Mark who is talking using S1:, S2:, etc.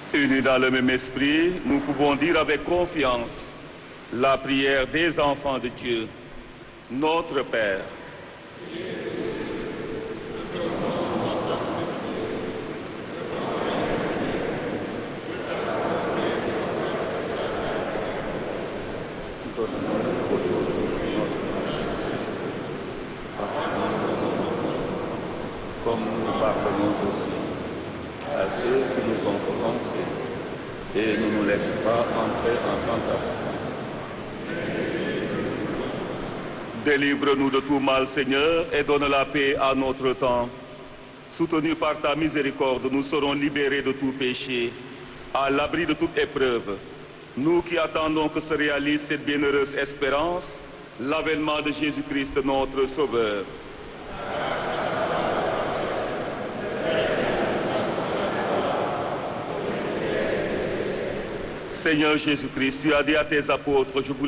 S1: Unis dans le même esprit, nous pouvons dire avec confiance la prière des enfants de Dieu. Notre Père, donne-nous aujourd'hui notre pain quotidien. Pardonne-nous, comme nous pardonnons aussi à ceux qui nous ont offensés, et ne nous laisse pas entrer en tentation. Délivre-nous de tout mal, Seigneur, et donne la paix à notre temps. Soutenus par ta miséricorde, nous serons libérés de tout péché, à l'abri de toute épreuve. Nous qui attendons que se réalise cette bienheureuse espérance, l'avènement de Jésus-Christ, notre Sauveur. Seigneur Jésus-Christ, tu as dit à tes apôtres, je vous